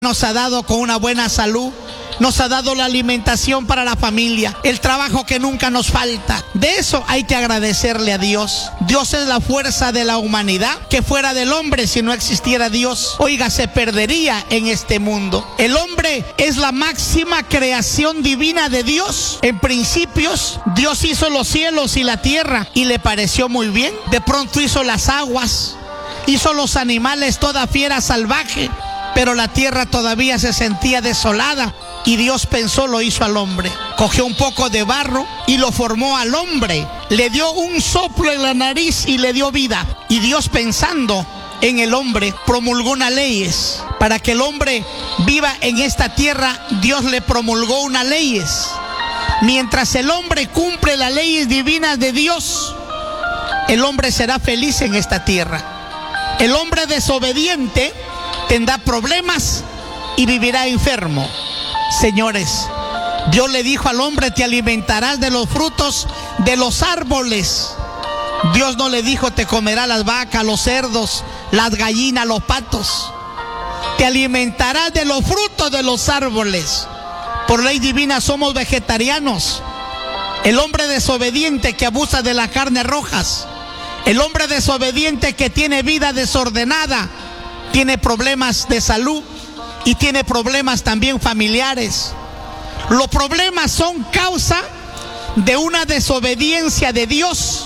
Nos ha dado con una buena salud, nos ha dado la alimentación para la familia, el trabajo que nunca nos falta. De eso hay que agradecerle a Dios. Dios es la fuerza de la humanidad, que fuera del hombre, si no existiera Dios, oiga, se perdería en este mundo. El hombre es la máxima creación divina de Dios. En principios, Dios hizo los cielos y la tierra y le pareció muy bien. De pronto hizo las aguas, hizo los animales, toda fiera salvaje. Pero la tierra todavía se sentía desolada y Dios pensó, lo hizo al hombre. Cogió un poco de barro y lo formó al hombre. Le dio un soplo en la nariz y le dio vida. Y Dios, pensando en el hombre, promulgó unas leyes. Para que el hombre viva en esta tierra, Dios le promulgó unas leyes. Mientras el hombre cumple las leyes divinas de Dios, el hombre será feliz en esta tierra. El hombre desobediente tendrá problemas y vivirá enfermo. Señores, Dios le dijo al hombre: te alimentarás de los frutos de los árboles. Dios no le dijo: te comerás las vacas, los cerdos, las gallinas, los patos. Te alimentarás de los frutos de los árboles. Por ley divina somos vegetarianos. El hombre desobediente que abusa de las carnes rojas, el hombre desobediente que tiene vida desordenada, tiene problemas de salud y tiene problemas también familiares. Los problemas son causa de una desobediencia de Dios.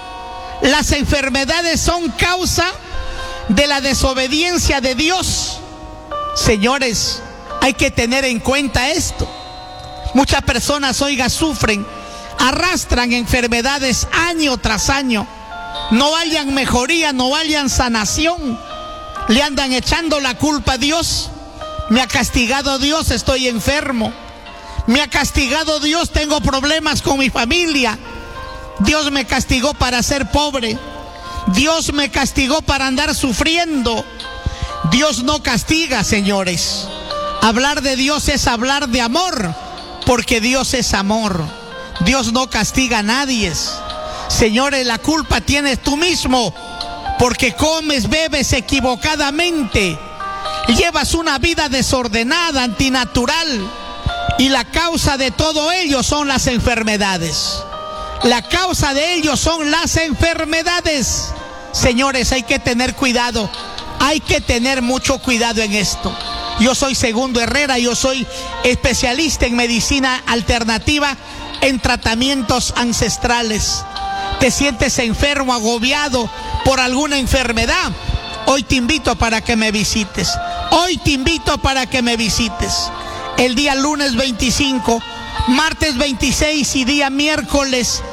Las enfermedades son causa de la desobediencia de Dios. Señores, hay que tener en cuenta esto. Muchas personas, oiga, sufren, arrastran enfermedades año tras año. No hayan mejoría, no hayan sanación. Le andan echando la culpa a Dios. Me ha castigado Dios, estoy enfermo. Me ha castigado Dios, tengo problemas con mi familia. Dios me castigó para ser pobre. Dios me castigó para andar sufriendo. Dios no castiga, señores. Hablar de Dios es hablar de amor, porque Dios es amor. Dios no castiga a nadie. Señores, la culpa tienes tú mismo, porque comes, bebes equivocadamente, llevas una vida desordenada, antinatural, y la causa de todo ello son las enfermedades. La causa de ello son las enfermedades. Señores, hay que tener cuidado, hay que tener mucho cuidado en esto. Yo soy Segundo Herrera, yo soy especialista en medicina alternativa, en tratamientos ancestrales. ¿Te sientes enfermo, agobiado por alguna enfermedad? Hoy te invito para que me visites. Hoy te invito para que me visites. El día lunes 25, martes 26 y día miércoles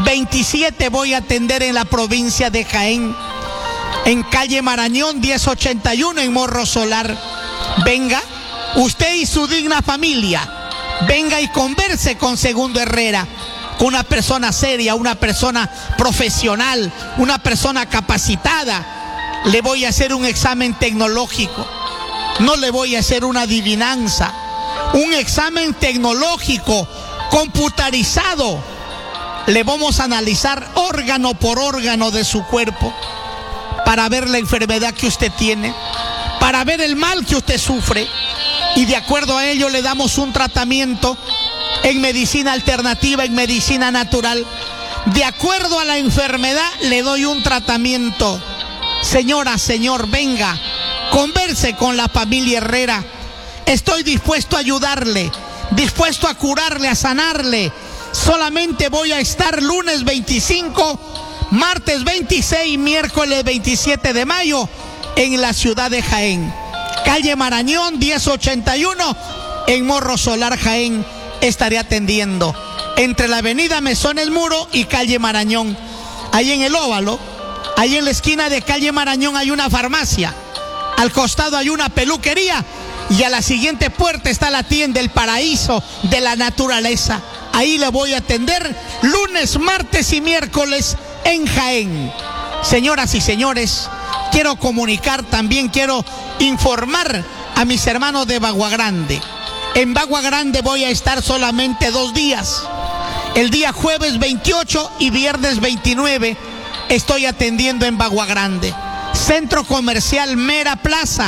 27 voy a atender en la provincia de Jaén, en calle Marañón 1081, en Morro Solar. Venga, usted y su digna familia. Venga y converse con Segundo Herrera, con una persona seria, una persona profesional, una persona capacitada. Le voy a hacer un examen tecnológico, no le voy a hacer una adivinanza. Un examen tecnológico, computarizado. Le vamos a analizar órgano por órgano de su cuerpo para ver la enfermedad que usted tiene, para ver el mal que usted sufre, y de acuerdo a ello le damos un tratamiento en medicina alternativa, en medicina natural. De acuerdo a la enfermedad le doy un tratamiento. Señora, señor, venga, converse con la familia Herrera. Estoy dispuesto a ayudarle, dispuesto a curarle, a sanarle. Solamente voy a estar lunes 25, martes 26, miércoles 27 de mayo en la ciudad de Jaén. Calle Marañón 1081, en Morro Solar, Jaén. Estaré atendiendo entre la avenida Mesones Muro y calle Marañón. Ahí en el óvalo, ahí en la esquina de calle Marañón hay una farmacia. Al costado hay una peluquería. Y a la siguiente puerta está la tienda El Paraíso de la Naturaleza. Ahí le voy a atender lunes, martes y miércoles en Jaén. Señoras y señores, quiero comunicar, también quiero informar a mis hermanos de Bagua Grande. En Bagua Grande voy a estar solamente 2 días. El día jueves 28 y viernes 29 estoy atendiendo en Bagua Grande. Centro Comercial Mera Plaza,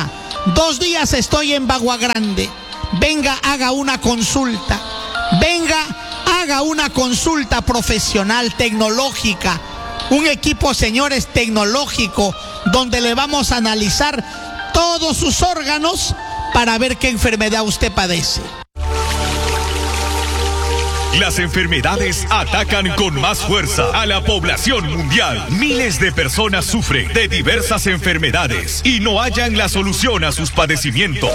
2 días estoy en Bagua Grande. Venga, haga una consulta. Venga, haga una consulta profesional, tecnológica. Un equipo, señores, tecnológico, donde le vamos a analizar todos sus órganos para ver qué enfermedad usted padece. Las enfermedades atacan con más fuerza a la población mundial. Miles de personas sufren de diversas enfermedades y no hallan la solución a sus padecimientos.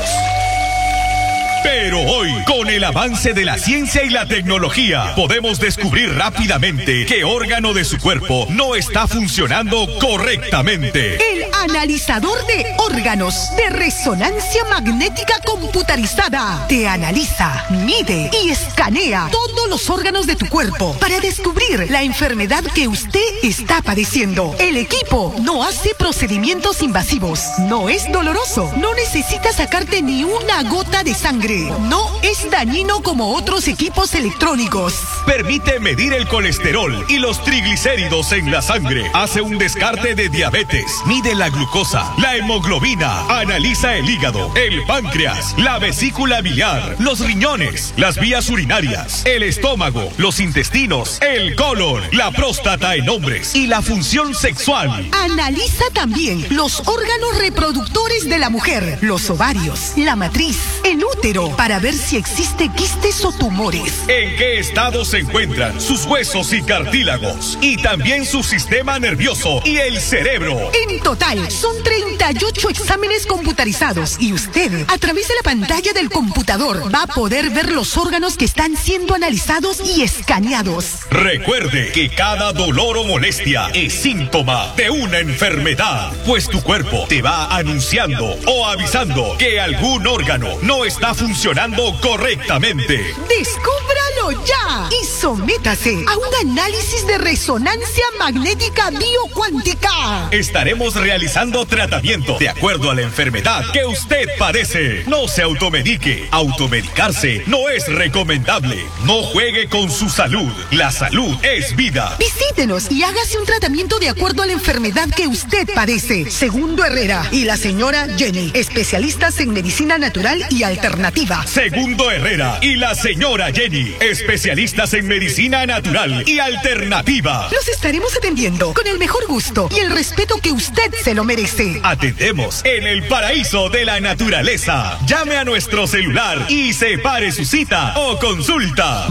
Pero hoy, con el avance de la ciencia y la tecnología, podemos descubrir rápidamente qué órgano de su cuerpo no está funcionando correctamente. El analizador de órganos de resonancia magnética computarizada te analiza, mide y escanea todos los órganos de tu cuerpo para descubrir la enfermedad que usted está padeciendo. El equipo no hace procedimientos invasivos, no es doloroso, no necesita sacarte ni una gota de sangre. No es dañino como otros equipos electrónicos. Permite medir el colesterol y los triglicéridos en la sangre. Hace un descarte de diabetes. Mide la glucosa, la hemoglobina. Analiza el hígado, el páncreas, la vesícula biliar, los riñones, las vías urinarias, el estómago, los intestinos, el colon, la próstata en hombres y la función sexual. Analiza también los órganos reproductores de la mujer, los ovarios, la matriz, el útero, para ver si existe quistes o tumores. ¿En qué estado se encuentran sus huesos y cartílagos? Y también su sistema nervioso y el cerebro. En total, son 38 exámenes computarizados y usted, a través de la pantalla del computador, va a poder ver los órganos que están siendo analizados y escaneados. Recuerde que cada dolor o molestia es síntoma de una enfermedad, pues tu cuerpo te va anunciando o avisando que algún órgano no está funcionando correctamente. ¡Descúbralo ya! Y sométase a un análisis de resonancia magnética biocuántica. Estaremos realizando tratamiento de acuerdo a la enfermedad que usted padece. No se automedique. Automedicarse no es recomendable. No juegue con su salud. La salud es vida. Visítenos y hágase un tratamiento de acuerdo a la enfermedad que usted padece. Segundo Herrera y la señora Jenny, especialistas en medicina natural y alternativa. Segundo Herrera y la señora Jenny, especialistas en medicina natural y alternativa. Los estaremos atendiendo con el mejor gusto y el respeto que usted se lo merece. Atendemos en el paraíso de la naturaleza. Llame a nuestro celular y separe su cita o consulta.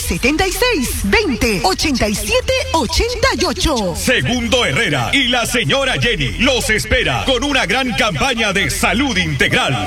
976-20-87-88. Segundo Herrera y la señora Jenny los espera con una gran campaña de salud integral.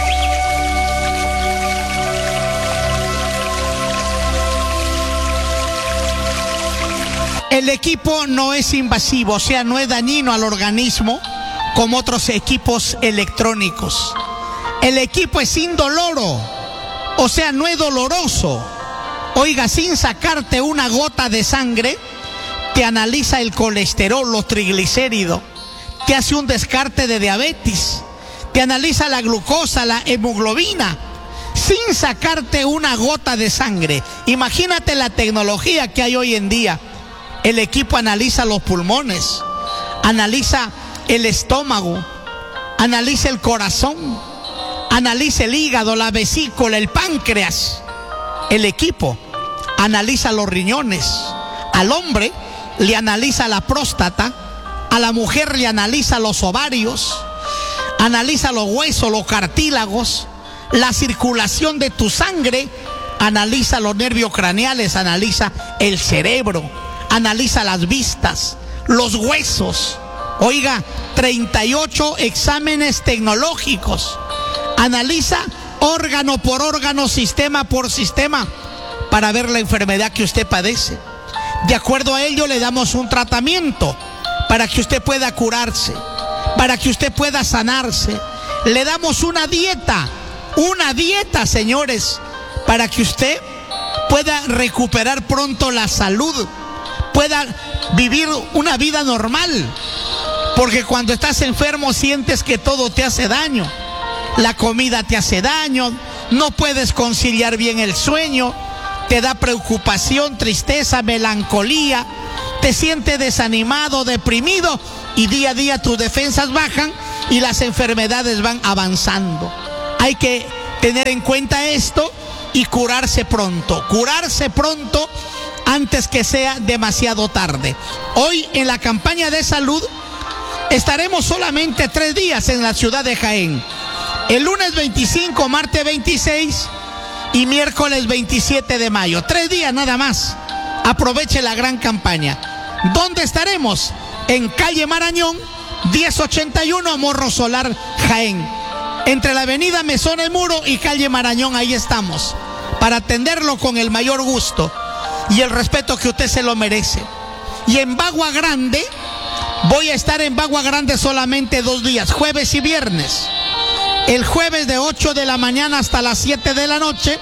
El equipo no es invasivo, o sea, no es dañino al organismo como otros equipos electrónicos. El equipo es indoloro, o sea, no es doloroso. Oiga, sin sacarte una gota de sangre, te analiza el colesterol, los triglicéridos, te hace un descarte de diabetes, te analiza la glucosa, la hemoglobina, sin sacarte una gota de sangre. Imagínate la tecnología que hay hoy en día. El equipo analiza los pulmones, analiza el estómago, analiza el corazón, analiza el hígado, la vesícula, el páncreas. El equipo analiza los riñones. Al hombre le analiza la próstata, a la mujer le analiza los ovarios, analiza los huesos, los cartílagos, la circulación de tu sangre, analiza los nervios craneales, analiza el cerebro, analiza las vistas, los huesos. Oiga, 38 exámenes tecnológicos. Analiza órgano por órgano, sistema por sistema, para ver la enfermedad que usted padece. De acuerdo a ello le damos un tratamiento para que usted pueda curarse, para que usted pueda sanarse. Le damos una dieta, señores, para que usted pueda recuperar pronto la salud, pueda vivir una vida normal. Porque cuando estás enfermo sientes que todo te hace daño. La comida te hace daño, no puedes conciliar bien el sueño, te da preocupación, tristeza, melancolía, te sientes desanimado, deprimido, y día a día tus defensas bajan y las enfermedades van avanzando. Hay que tener en cuenta esto y curarse pronto antes que sea demasiado tarde. Hoy en la campaña de salud estaremos solamente 3 días en la ciudad de Jaén. El lunes 25, martes 26 y miércoles 27 de mayo. 3 días nada más. Aproveche la gran campaña. ¿Dónde estaremos? En calle Marañón, 1081, Morro Solar, Jaén. Entre la avenida Mesón El Muro y calle Marañón, ahí estamos, para atenderlo con el mayor gusto y el respeto que usted se lo merece. Y en Bagua Grande, voy a estar en Bagua Grande solamente 2 días, jueves y viernes. El jueves de 8 de la mañana hasta las 7 de la noche.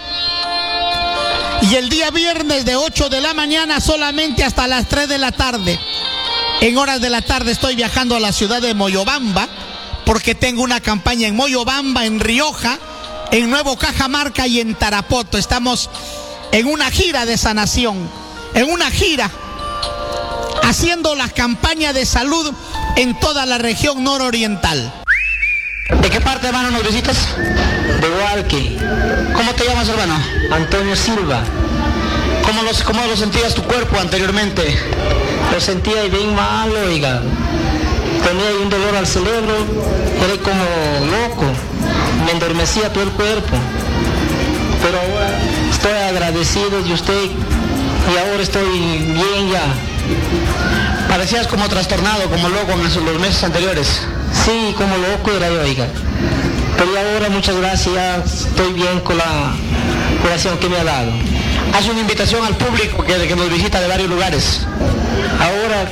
Y el día viernes de 8 de la mañana solamente hasta las 3 de la tarde. En horas de la tarde estoy viajando a la ciudad de Moyobamba, porque tengo una campaña en Moyobamba, en Rioja, en Nuevo Cajamarca y en Tarapoto. Estamos en una gira de sanación, en una gira haciendo la campaña de salud en toda la región nororiental. ¿De qué parte, hermano, nos visitas? De Hualqui. ¿Cómo te llamas, hermano? Antonio Silva. ¿Cómo lo sentías tu cuerpo anteriormente? Lo sentía bien mal, oiga. Tenía un dolor al cerebro, era como loco. Me endormecía todo el cuerpo. Pero ahora estoy agradecido de usted y ahora estoy bien ya. Parecías como trastornado, como loco en los meses anteriores. Sí, como loco era yo, oiga. Pero ahora muchas gracias, ya estoy bien con la curación que me ha dado. Haz una invitación al público que nos visita de varios lugares. Ahora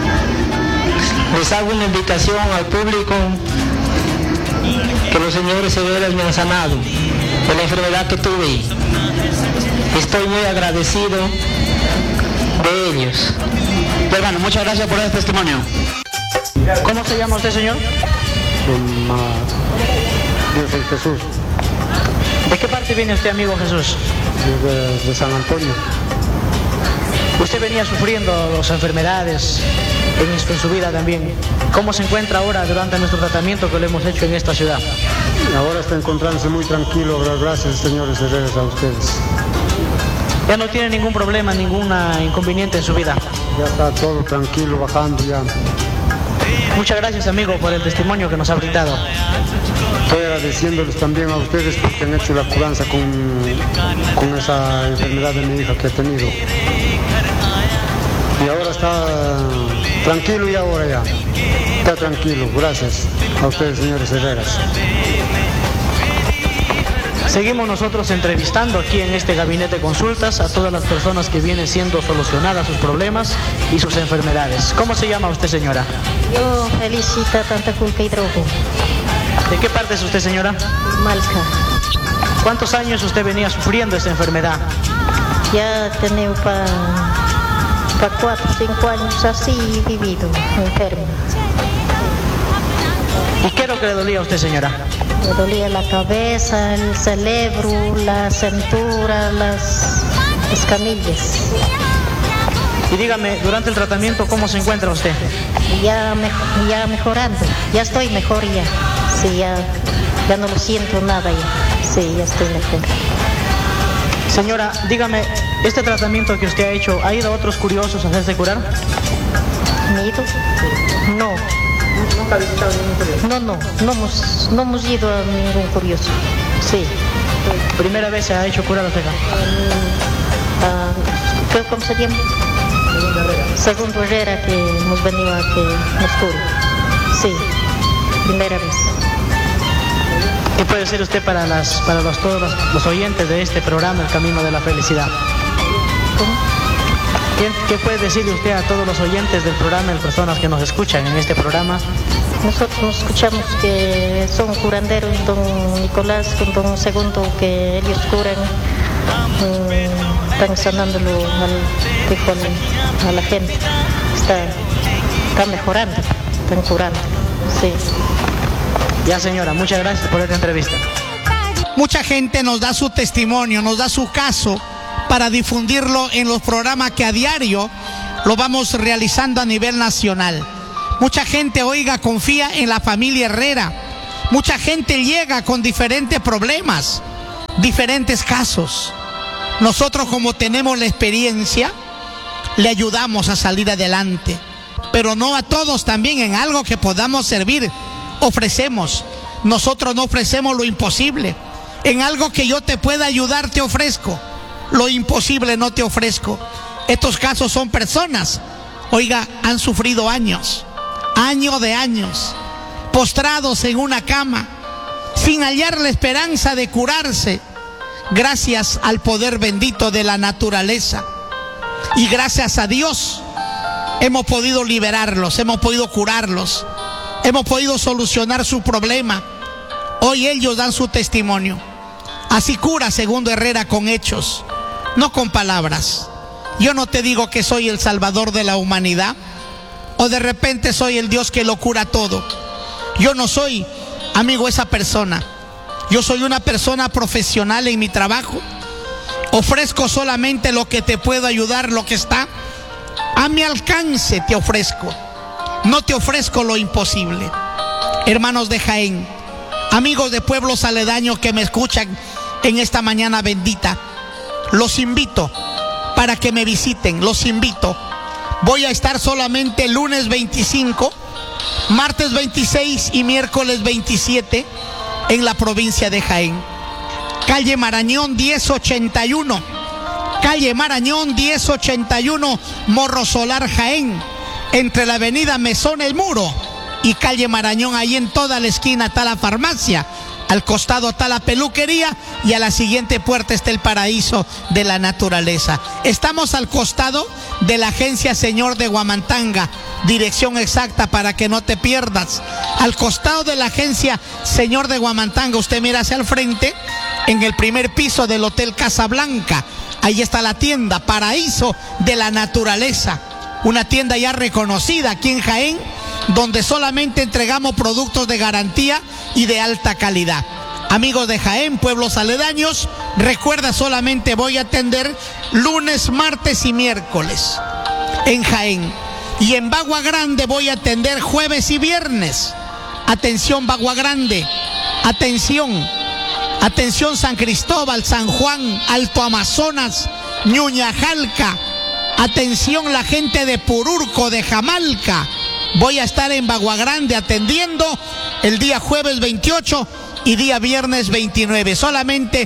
les hago una invitación al público que los señores severos me han sanado de la enfermedad que tuve. Estoy muy agradecido de ellos. Hermano, muchas gracias por este testimonio. ¿Cómo se llama usted, señor? Yo soy Jesús. ¿De qué parte viene usted, amigo Jesús? De San Antonio. Usted venía sufriendo las enfermedades en su vida también. ¿Cómo se encuentra ahora durante nuestro tratamiento que lo hemos hecho en esta ciudad? Ahora está encontrándose muy tranquilo, gracias, señores herederos, a ustedes. Ya no tiene ningún problema, ningún inconveniente en su vida. Ya está todo tranquilo, bajando ya. Muchas gracias, amigo, por el testimonio que nos ha brindado. Estoy agradeciéndoles también a ustedes porque han hecho la curanza con esa enfermedad de mi hija que ha tenido. Y ahora está tranquilo y ahora ya. Está tranquilo, gracias a ustedes, señores Herreras. Seguimos nosotros entrevistando aquí en este gabinete de consultas a todas las personas que vienen siendo solucionadas sus problemas y sus enfermedades. ¿Cómo se llama usted, señora? Yo, Felicita Tantaculca Hidrogo. ¿De qué parte es usted, señora? Malca. ¿Cuántos años usted venía sufriendo esta enfermedad? Ya tengo para 4 o 5 años así vivido, enfermo. ¿Y qué es lo que le dolía a usted, señora? Me dolía la cabeza, el cerebro, la cintura, las camillas. Y dígame, durante el tratamiento, ¿cómo se encuentra usted? Ya mejorando, ya estoy mejor ya. Sí, ya no lo siento nada ya. Sí, ya estoy mejor. Señora, dígame, ¿este tratamiento que usted ha hecho, ha ido a otros curiosos a hacerse curar? ¿Me he ido? No. ¿Nunca ha visitado ningún curioso? No hemos ido a ningún curioso. Sí. ¿Primera vez se ha hecho curar a usted? ¿Cómo se llama? Segundo Herrera que hemos venido a que nos cure. Sí, primera vez. ¿Qué puede decir usted para todos los oyentes de este programa, El Camino de la Felicidad? ¿Cómo? ¿Qué puede decirle usted a todos los oyentes del programa, las personas que nos escuchan en este programa? Nosotros escuchamos que son curanderos, don Nicolás, con don Segundo, que ellos curan, están sanándolo a la gente, está mejorando, están curando, sí. Ya, señora, muchas gracias por esta entrevista. Mucha gente nos da su testimonio, nos da su caso para difundirlo en los programas que a diario lo vamos realizando a nivel nacional. Mucha gente, oiga, confía en la familia Herrera. Mucha gente llega con diferentes problemas, diferentes casos. Nosotros, como tenemos la experiencia, le ayudamos a salir adelante. Pero no a todos también, en algo que podamos servir, ofrecemos. Nosotros no ofrecemos lo imposible. En algo que yo te pueda ayudar, te ofrezco. Lo imposible no te ofrezco. Estos casos son personas, oiga, han sufrido años de años, postrados en una cama, sin hallar la esperanza de curarse, gracias al poder bendito de la naturaleza. Y gracias a Dios hemos podido liberarlos, hemos podido curarlos, hemos podido solucionar su problema. Hoy ellos dan su testimonio. Así cura Segundo Herrera, con hechos, no con palabras. Yo no te digo que soy el salvador de la humanidad, o de repente soy el Dios que lo cura todo. Yo no soy, amigo, esa persona. Yo soy una persona profesional en mi trabajo. Ofrezco solamente lo que te puedo ayudar, lo que está a mi alcance te ofrezco. No te ofrezco lo imposible. Hermanos de Jaén, amigos de pueblos aledaños que me escuchan en esta mañana bendita, los invito para que me visiten, los invito. Voy a estar solamente el lunes 25, martes 26 y miércoles 27 en la provincia de Jaén. Calle Marañón 1081, calle Marañón 1081, Morro Solar, Jaén, entre la avenida Mesón El Muro y calle Marañón. Ahí en toda la esquina está la farmacia, al costado está la peluquería y a la siguiente puerta está el paraíso de la naturaleza. Estamos al costado de la agencia Señor de Huamantanga, dirección exacta para que no te pierdas. Al costado de la agencia Señor de Huamantanga, usted mira hacia el frente, en el primer piso del Hotel Casablanca, ahí está la tienda Paraíso de la Naturaleza, una tienda ya reconocida aquí en Jaén, donde solamente entregamos productos de garantía y de alta calidad. Amigos de Jaén, pueblos aledaños, recuerda, solamente voy a atender lunes, martes y miércoles en Jaén. Y en Bagua Grande voy a atender jueves y viernes. Atención Bagua Grande, atención, atención San Cristóbal, San Juan, Alto Amazonas, Ñuñajalca, atención la gente de Pururco, de Jamalca. Voy a estar en Bagua Grande atendiendo el día jueves 28 y día viernes 29. Solamente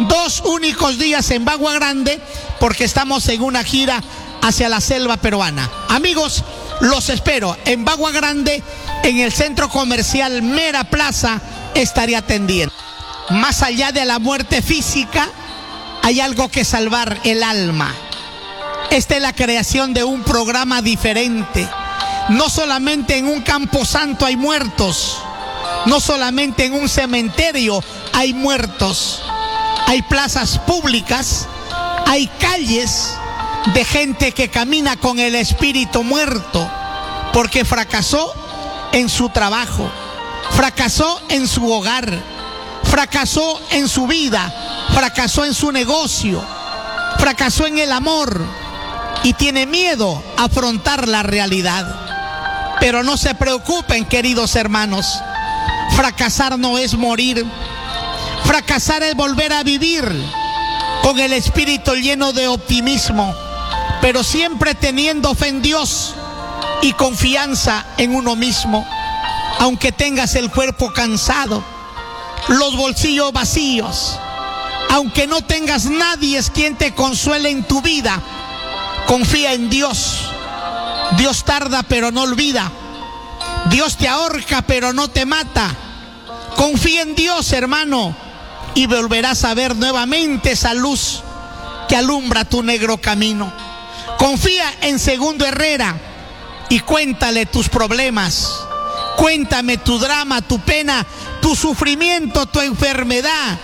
2 únicos días en Bagua Grande, porque estamos en una gira hacia la selva peruana. Amigos, los espero en Bagua Grande, en el centro comercial Mera Plaza, estaré atendiendo. Más allá de la muerte física, hay algo que salvar: el alma. Esta es la creación de un programa diferente. No solamente en un camposanto hay muertos, no solamente en un cementerio hay muertos, hay plazas públicas, hay calles de gente que camina con el espíritu muerto, porque fracasó en su trabajo, fracasó en su hogar, fracasó en su vida, fracasó en su negocio, fracasó en el amor y tiene miedo a afrontar la realidad. Pero no se preocupen, queridos hermanos, fracasar no es morir, fracasar es volver a vivir con el espíritu lleno de optimismo, pero siempre teniendo fe en Dios y confianza en uno mismo. Aunque tengas el cuerpo cansado, los bolsillos vacíos, aunque no tengas nadie es quien te consuele en tu vida, confía en Dios. Dios tarda pero no olvida. Dios te ahorca pero no te mata. Confía en Dios, hermano, y volverás a ver nuevamente esa luz que alumbra tu negro camino. Confía en Segundo Herrera y cuéntale tus problemas. Cuéntame tu drama, tu pena, tu sufrimiento, tu enfermedad.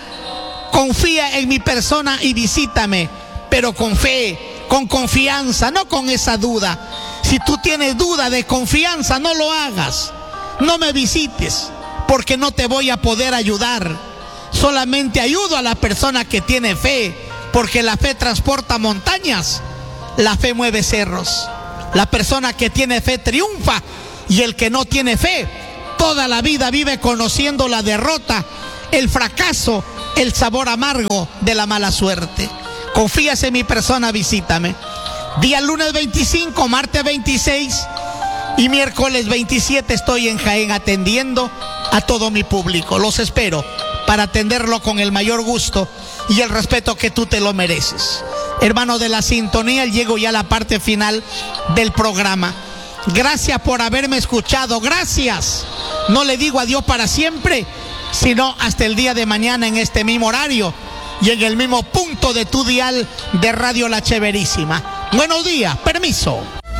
Confía en mi persona y visítame, pero con fe, con confianza, no con esa duda. Si tú tienes duda de confianza, no lo hagas. No me visites, porque no te voy a poder ayudar. Solamente ayudo a la persona que tiene fe, porque la fe transporta montañas, la fe mueve cerros. La persona que tiene fe triunfa Y el que no tiene fe, toda la vida vive conociendo la derrota, el fracaso, el sabor amargo de la mala suerte. Confías en mi persona, visítame. Día lunes 25, martes 26 y miércoles 27 estoy en Jaén atendiendo a todo mi público. Los espero para atenderlo con el mayor gusto y el respeto que tú te lo mereces. Hermano de la sintonía, llego ya a la parte final del programa. Gracias por haberme escuchado, gracias. No le digo adiós para siempre, sino hasta el día de mañana en este mismo horario y en el mismo punto de tu dial de Radio La Chéverísima. Buenos días, permiso.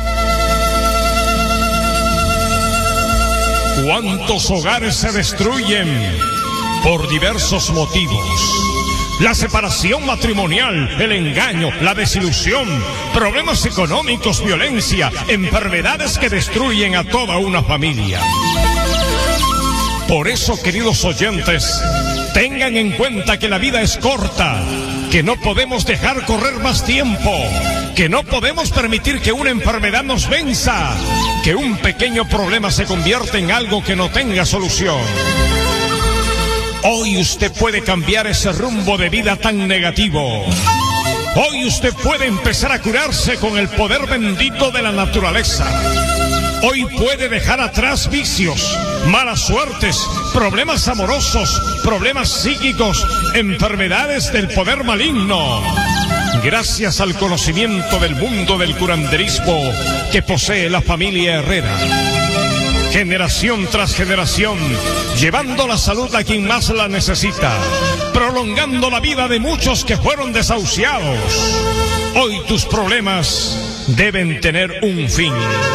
¿Cuántos hogares se destruyen por diversos motivos? La separación matrimonial, el engaño, la desilusión, problemas económicos, violencia, enfermedades que destruyen a toda una familia. Por eso, queridos oyentes, tengan en cuenta que la vida es corta, que no podemos dejar correr más tiempo, que no podemos permitir que una enfermedad nos venza, que un pequeño problema se convierta en algo que no tenga solución. Hoy usted puede cambiar ese rumbo de vida tan negativo. Hoy usted puede empezar a curarse con el poder bendito de la naturaleza. Hoy puede dejar atrás vicios, malas suertes, problemas amorosos, problemas psíquicos, enfermedades del poder maligno. Gracias al conocimiento del mundo del curanderismo que posee la familia Herrera. Generación tras generación, llevando la salud a quien más la necesita, prolongando la vida de muchos que fueron desahuciados. Hoy tus problemas deben tener un fin.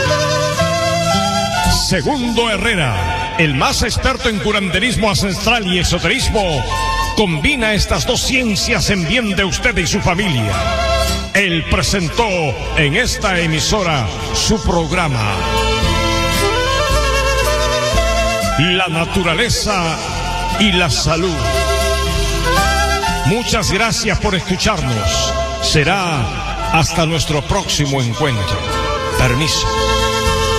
Segundo Herrera, el más experto en curanderismo ancestral y esoterismo, combina estas dos ciencias en bien de usted y su familia. Él presentó en esta emisora su programa La naturaleza y la salud. Muchas gracias por escucharnos. Será hasta nuestro próximo encuentro. Permiso.